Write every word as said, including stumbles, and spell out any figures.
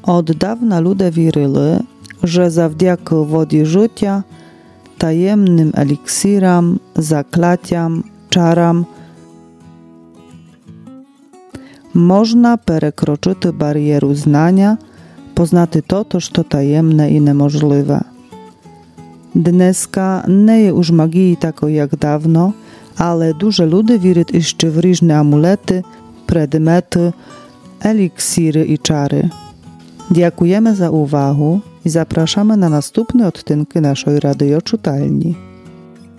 Od dawna ludzie wierzyli, że zawdzięki wodzie życia, tajemnym eliksiram, zaklatiam, czaram można przekroczyć barieru znania, poznać to, co tajemne i niemożliwe. Dneska nie jest już magii tako jak dawno, ale duże ludy wierzą jeszcze w różne amulety, predmety, eliksiry i czary. Dziękujemy za uwagę i zapraszamy na następne odcinki naszej radioczytelni.